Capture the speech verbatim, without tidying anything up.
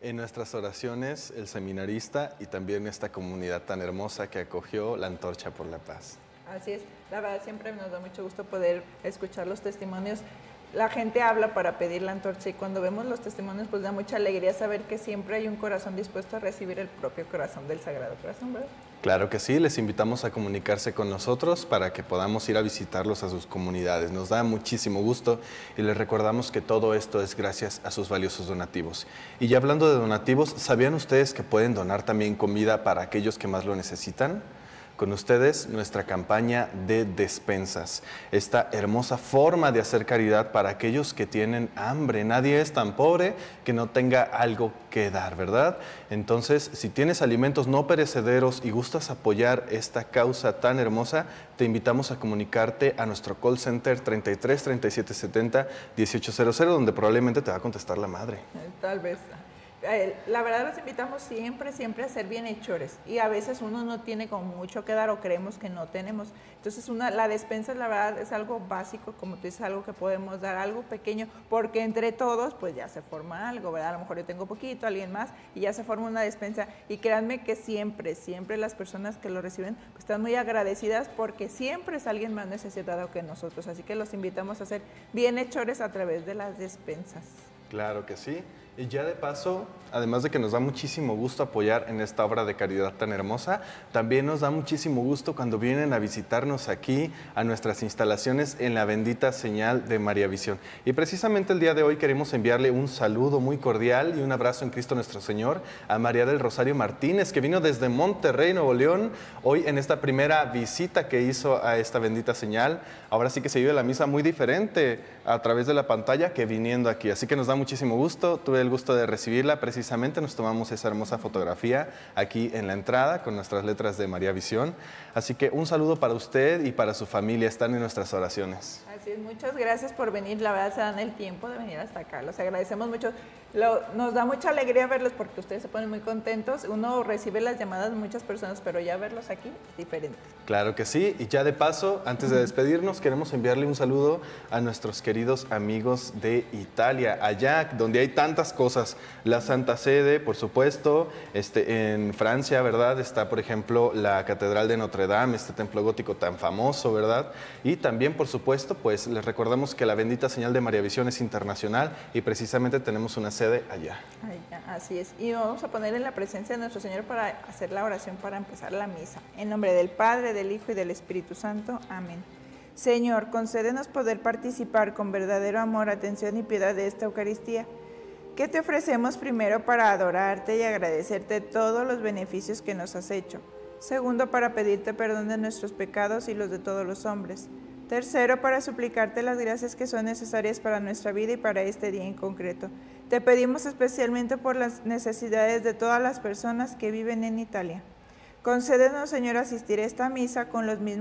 En nuestras oraciones, el seminarista y también esta comunidad tan hermosa que acogió la Antorcha por la Paz. Así es, la verdad siempre nos da mucho gusto poder escuchar los testimonios. La gente habla para pedir la antorcha y cuando vemos los testimonios pues da mucha alegría saber que siempre hay un corazón dispuesto a recibir el propio corazón del Sagrado Corazón, ¿verdad? Claro que sí, les invitamos a comunicarse con nosotros para que podamos ir a visitarlos a sus comunidades. Nos da muchísimo gusto y les recordamos que todo esto es gracias a sus valiosos donativos. Y ya hablando de donativos, ¿sabían ustedes que pueden donar también comida para aquellos que más lo necesitan? Con ustedes nuestra campaña de despensas, esta hermosa forma de hacer caridad para aquellos que tienen hambre. Nadie es tan pobre que no tenga algo que dar, ¿verdad? Entonces, si tienes alimentos no perecederos y gustas apoyar esta causa tan hermosa, te invitamos a comunicarte a nuestro call center treinta y tres, treinta y siete setenta, dieciocho cero cero, donde probablemente te va a contestar la madre. Tal vez. La verdad los invitamos siempre, siempre a ser bienhechores y a veces uno no tiene como mucho que dar o creemos que no tenemos. Entonces una, la despensa la verdad es algo básico, como tú dices, algo que podemos dar, algo pequeño, porque entre todos pues ya se forma algo, ¿verdad? A lo mejor yo tengo poquito, alguien más y ya se forma una despensa y créanme que siempre, siempre las personas que lo reciben pues están muy agradecidas porque siempre es alguien más necesitado que nosotros. Así que los invitamos a ser bienhechores a través de las despensas. Claro que sí. Y ya de paso, además de que nos da muchísimo gusto apoyar en esta obra de caridad tan hermosa, también nos da muchísimo gusto cuando vienen a visitarnos aquí a nuestras instalaciones en la bendita señal de María Visión. Y precisamente el día de hoy queremos enviarle un saludo muy cordial y un abrazo en Cristo nuestro Señor a María del Rosario Martínez, que vino desde Monterrey, Nuevo León, hoy en esta primera visita que hizo a esta bendita señal. Ahora sí que se vive la misa muy diferente a través de la pantalla que viniendo aquí, así que nos da muchísimo gusto. Tuve el gusto de recibirla, precisamente nos tomamos esa hermosa fotografía aquí en la entrada con nuestras letras de María Visión, así que un saludo para usted y para su familia, están en nuestras oraciones. Así es, muchas gracias por venir, la verdad se dan el tiempo de venir hasta acá, los agradecemos mucho. Lo, nos da mucha alegría verlos porque ustedes se ponen muy contentos, uno recibe las llamadas de muchas personas, pero ya verlos aquí es diferente. Claro que sí, y ya de paso, antes de despedirnos, queremos enviarle un saludo a nuestros queridos amigos de Italia, allá donde hay tantas cosas, la Santa Sede, por supuesto, este, en Francia, ¿verdad? Está, por ejemplo, la Catedral de Notre Dame, este templo gótico tan famoso, ¿verdad? Y también, por supuesto, pues les recordamos que la bendita señal de María Visión es internacional y precisamente tenemos una sede allá. allá. Así es, y vamos a poner en la presencia de nuestro Señor para hacer la oración para empezar la misa. En nombre del Padre, del Hijo y del Espíritu Santo. Amén. Señor, concédenos poder participar con verdadero amor, atención y piedad de esta Eucaristía, que te ofrecemos primero para adorarte y agradecerte todos los beneficios que nos has hecho. Segundo, para pedirte perdón de nuestros pecados y los de todos los hombres. Tercero, para suplicarte las gracias que son necesarias para nuestra vida y para este día en concreto. Te pedimos especialmente por las necesidades de todas las personas que viven en Italia. Concédenos, Señor, asistir a esta misa con los mismos